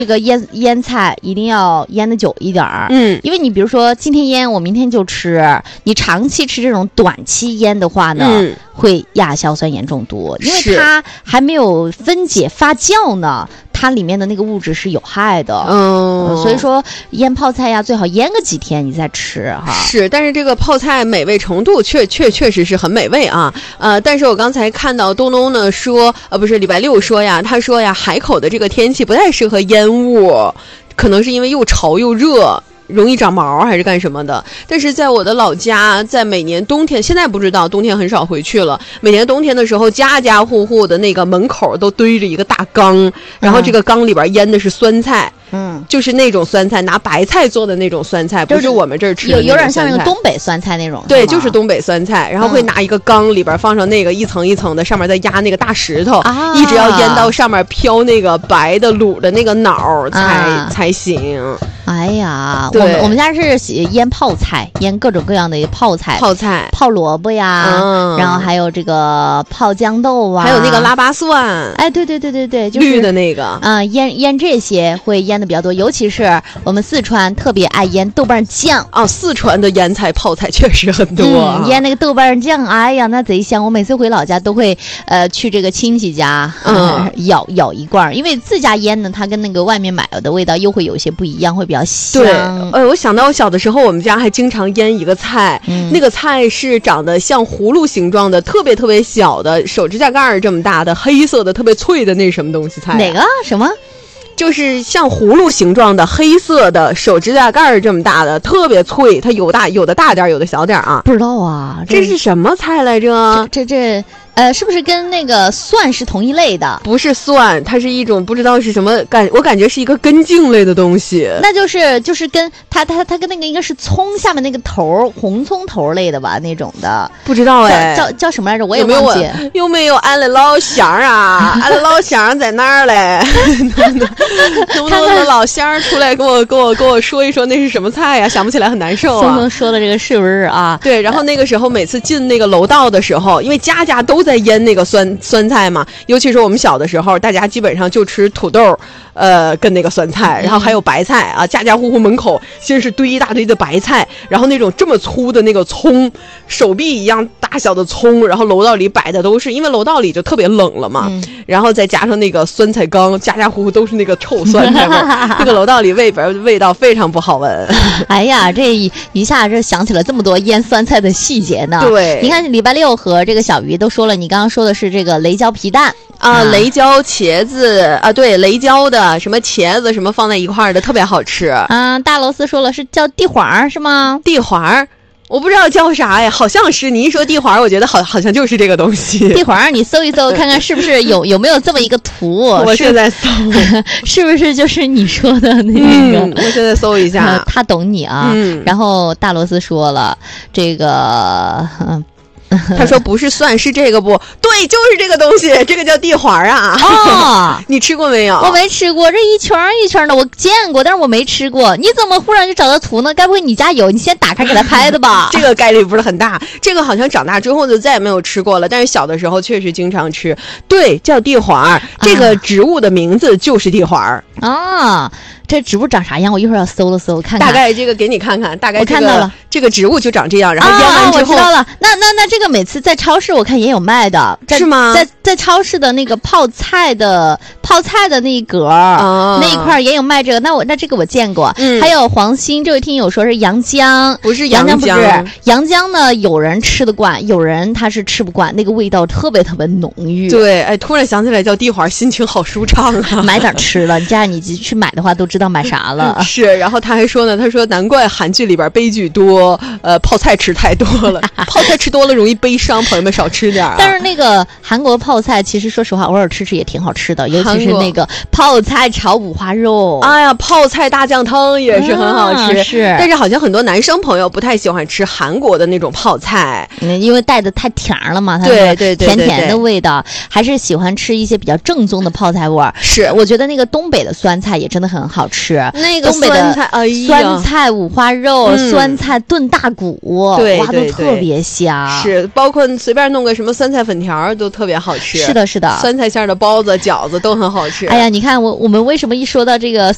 这个腌菜一定要腌的久一点儿，因为你比如说今天腌，我明天就吃，你长期吃这种短期腌的话呢，会亚硝酸盐中毒，因为它还没有分解发酵呢，它里面的那个物质是有害的，所以说腌泡菜呀，最好腌个几天你再吃哈。 是，但是这个泡菜美味程度确实是很美味啊，但是我刚才看到东东呢说，不是礼拜六说呀，他说呀，海口的这个天气不太适合腌物，可能是因为又潮又热。容易长毛还是干什么的？但是在我的老家，在每年冬天，现在不知道，冬天很少回去了。每年冬天的时候，家家户户的那个门口都堆着一个大缸，然后这个缸里边腌的是酸菜，就是那种酸菜，拿白菜做的那种酸菜，不是我们这儿吃的那种酸菜， 有点像那个东北酸菜那种。 对，就是东北酸菜，然后会拿一个缸里边放上那个一层一层的，上面再压那个大石头，一直要腌到上面飘那个白的卤的那个脑才行。 哎呀，我们家是腌泡菜，腌各种各样的泡菜，泡萝卜呀，然后还有这个泡豇豆啊， 还有那个腊八蒜， 哎，对，就是绿的那个， 腌这些会腌的比较多，尤其是我们四川特别爱腌豆瓣酱啊，四川的腌菜泡菜确实很多， 腌那个豆瓣酱，哎呀，那贼香！我每次回老家都会去这个亲戚家，舀一罐，因为自家腌呢，它跟那个外面买的味道又会有一些不一样，会比较香。 对，我想到我小的时候，我们家还经常腌一个菜，那个菜是长得像葫芦形状的，特别特别小的，手指甲盖这么大的，黑色的，特别脆的那什么东西菜？ 哪个什么？ 就是像葫芦形状的黑色的，手指甲盖这么大的，特别脆，它有的大点，有的小点啊。 不知道啊， 这是什么菜来着？ 这是不是跟那个蒜是同一类的？ 不是蒜，它是一种不知道是什么我感觉是一个根茎类的东西。 那就是跟它跟那个应该是葱下面那个头，红葱头类的吧，那种的。 不知道哎， 叫什么来着？我也忘记。 有没有俺的老乡啊？俺的老乡在哪儿嘞？能不能我的老乡出来跟我说一说那是什么菜呀？想不起来很难受啊。 松松说的这个是不是啊？ 对，然后那个时候每次进那个楼道的时候，因为家家都在腌那个酸菜嘛，尤其是我们小的时候，大家基本上就吃土豆，跟那个酸菜，然后还有白菜啊，家家户户门口先是堆一大堆的白菜，然后那种这么粗的那个葱，手臂一样大小的葱，然后楼道里摆的都是，因为楼道里就特别冷了嘛，然后再加上那个酸菜缸，家家户户都是那个臭酸菜味儿，那个楼道里味道非常不好闻。 哎呀，这一下这想起了这么多腌酸菜的细节呢。 对， 你看礼拜六和这个小鱼都说了，你刚刚说的是这个雷椒皮蛋啊，雷椒茄子啊，对，雷椒的什么茄子什么放在一块儿的特别好吃。 大螺丝说了是叫地黄是吗？ 地黄。我不知道叫啥呀，好像是你一说地黄，我觉得好像就是这个东西。 地黄，你搜一搜看看是不是有没有这么一个图？ 我现在搜， 是不是就是你说的那个？ 我现在搜一下。 他懂你啊。然后大螺丝说了，这个他说不是蒜，是这个不对，就是这个东西，这个叫地黄啊。 哦， 你吃过没有？ 我没吃过，这一圈一圈的我见过，但是我没吃过。你怎么忽然就找到图呢？该不会你家有？你先打开给他拍的吧？ 这个概率不是很大，这个好像长大之后就再也没有吃过了，但是小的时候确实经常吃。对，叫地黄，这个植物的名字就是地黄啊。这植物长啥样？我一会儿要搜了搜看看。 大概这个给你看看，大概我看到了， 这个植物就长这样，然后腌完之后， 我知道了。那这个每次在超市我看也有卖的， 是吗？ 在超市的那个泡菜的那一格那一块也有卖这个。那这个我见过。还有黄鑫，这位听友说是洋姜， 不是洋姜， 不是洋姜呢？有人吃得惯，有人他是吃不惯，那个味道特别特别浓郁。 对，哎，突然想起来叫地黄，心情好舒畅啊！ 买点吃了，这样你去买的话都知道买啥了。 是，然后他还说呢，他说难怪韩剧里边悲剧多，泡菜吃太多了，泡菜吃多了容易悲伤，朋友们少吃点。 但是那个韩国泡菜，其实说实话，偶尔吃也挺好吃的，尤其是那个泡菜炒五花肉。 哎呀，泡菜大酱汤也是很好吃。 是， 但是好像很多男生朋友不太喜欢吃韩国的那种泡菜， 因为带的太甜了嘛，它对甜甜的味道，还是喜欢吃一些比较正宗的泡菜味儿。 是， 我觉得那个东北的酸菜也真的很好吃。 那个东北的酸菜五花肉、酸菜炖大骨， 对， 哇，都特别香。 是，包括随便弄个什么酸菜粉条都特别好吃。 是的，是的， 酸菜馅的包子、饺子都很好吃。 哎呀，你看我们为什么一说到这个